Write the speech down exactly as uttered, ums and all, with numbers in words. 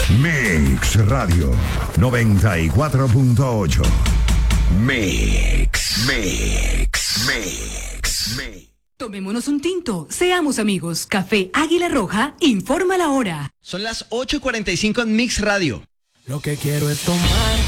Mix Radio noventa y cuatro punto ocho. Mix, Mix, Mix, Mix. Tomémonos un tinto, seamos amigos. Café Águila Roja, informa la hora. Son las ocho y cuarenta y cinco en Mix Radio. Lo que quiero es tomar